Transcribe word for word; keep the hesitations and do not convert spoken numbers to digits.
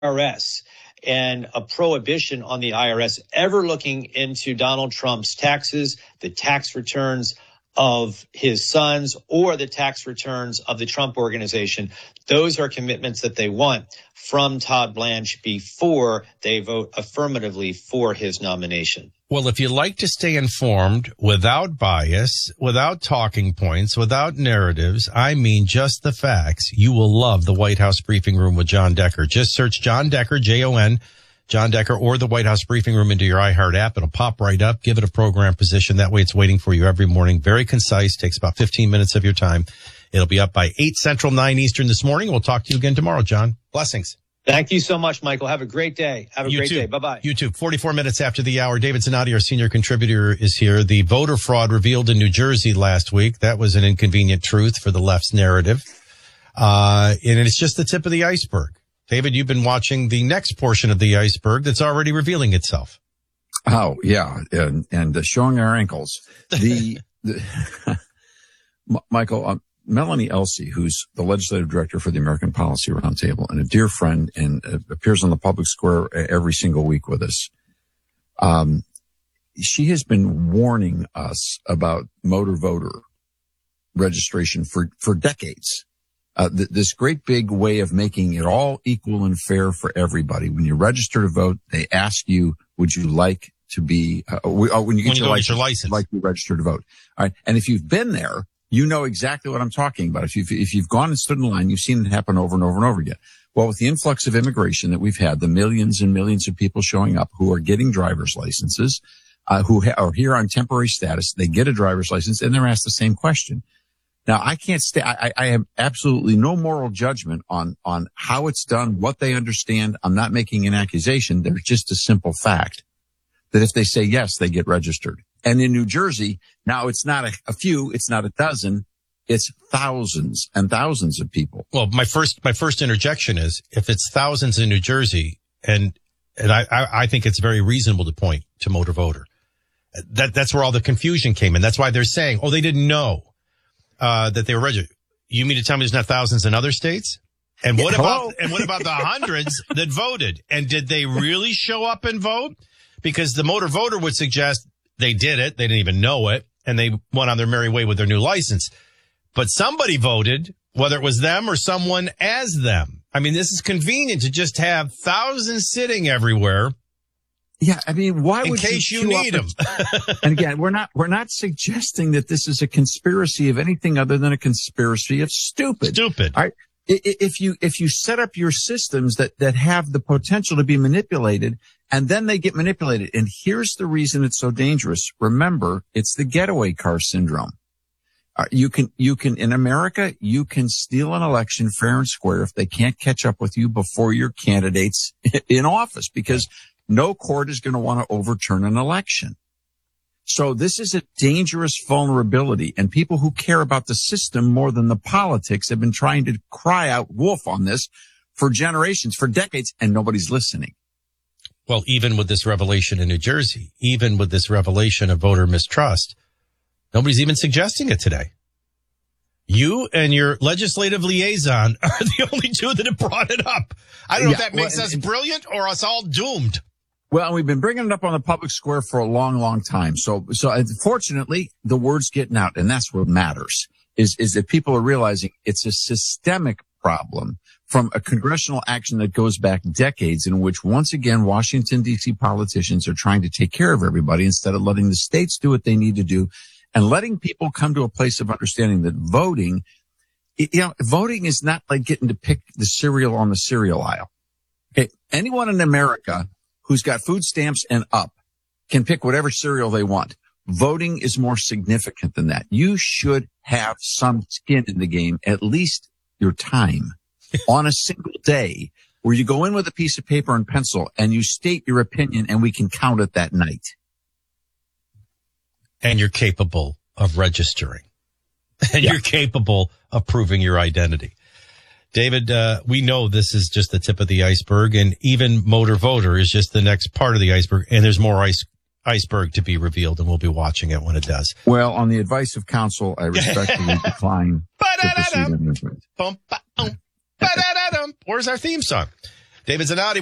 R S and a prohibition on the I R S ever looking into Donald Trump's taxes, the tax returns of his sons, or the tax returns of the Trump Organization. Those are commitments that they want from Todd Blanche before they vote affirmatively for his nomination. Well, if you like to stay informed without bias, without talking points, without narratives, I mean just the facts, you will love the White House Briefing Room with John Decker. Just search John Decker, J O N, John Decker, or the White House Briefing Room into your iHeart app. It'll pop right up. Give it a program position. That way it's waiting for you every morning. Very concise. Takes about fifteen minutes of your time. It'll be up by eight Central, nine Eastern this morning. We'll talk to you again tomorrow, John. Blessings. Thank you so much, Michael. Have a great day. Have a you great too. day. Bye-bye. You too. forty-four minutes after the hour. David Zanotti, our senior contributor, is here. The voter fraud revealed in New Jersey last week. That was an inconvenient truth for the left's narrative. Uh, and it's just the tip of the iceberg. David, you've been watching the next portion of the iceberg that's already revealing itself. Oh, yeah. And, and uh, showing our ankles. The, the Michael, um, Melanie Elsey, who's the legislative director for the American Policy Roundtable and a dear friend and uh, appears on the public square every single week with us. Um, she has been warning us about motor voter registration for, for decades. Uh, th- this great big way of making it all equal and fair for everybody. When you register to vote, they ask you, would you like to be, uh, we, oh, when you get, when you your, license, get your license, like you register to vote. All right. And if you've been there, you know exactly what I'm talking about. If you've, if you've gone and stood in line, you've seen it happen over and over and over again. Well, with the influx of immigration that we've had, the millions and millions of people showing up who are getting driver's licenses, uh, who ha- are here on temporary status, they get a driver's license and they're asked the same question. Now, I can't stay, I, I have absolutely no moral judgment on, on how it's done, what they understand. I'm not making an accusation. There's just a simple fact that if they say yes, they get registered. And in New Jersey, now it's not a, a few, it's not a dozen, it's thousands and thousands of people. Well, my first, my first interjection is if it's thousands in New Jersey, and, and I, I, I think it's very reasonable to point to motor voter. That, that's where all the confusion came in. That's why they're saying, oh, they didn't know, uh, that they were registered. You mean to tell me there's not thousands in other states? And what Yeah, about, and what about the hundreds that voted? And did they really show up and vote? Because the motor voter would suggest they did it. They didn't even know it. And they went on their merry way with their new license. But somebody voted, whether it was them or someone as them. I mean, this is convenient to just have thousands sitting everywhere. Yeah. I mean, why in would case you, you need them? And, and again, we're not, we're not suggesting that this is a conspiracy of anything other than a conspiracy of stupid. Stupid. All right. If you, if you set up your systems that, that have the potential to be manipulated and then they get manipulated. And here's the reason it's so dangerous. Remember, it's the getaway car syndrome. Uh, you can, you can, in America, you can steal an election fair and square if they can't catch up with you before your candidate's in office, because no court is going to want to overturn an election. So this is a dangerous vulnerability, and people who care about the system more than the politics have been trying to cry out wolf on this for generations, for decades, and nobody's listening. Well, even with this revelation in New Jersey, even with this revelation of voter mistrust, nobody's even suggesting it today. You and your legislative liaison are the only two that have brought it up. I don't know Yeah, if that makes well, us and, brilliant or us all doomed. Well, we've been bringing it up on the public square for a long, long time. So, so unfortunately, the word's getting out, and that's what matters, is, is that people are realizing it's a systemic problem from a congressional action that goes back decades, in which, once again, Washington, D C politicians are trying to take care of everybody instead of letting the states do what they need to do and letting people come to a place of understanding that voting, you know, voting is not like getting to pick the cereal on the cereal aisle. Okay. Anyone in America who's got food stamps and up can pick whatever cereal they want. Voting is more significant than that. You should have some skin in the game, at least your time, on a single day where you go in with a piece of paper and pencil and you state your opinion and we can count it that night. And you're capable of registering. And Yeah. you're capable of proving your identity. David, uh, we know this is just the tip of the iceberg, and even motor voter is just the next part of the iceberg, and there's more ice, iceberg to be revealed, and we'll be watching it when it does. Well, on the advice of counsel, I respectfully decline to proceed in this way. Where's our theme song? David Zanotti.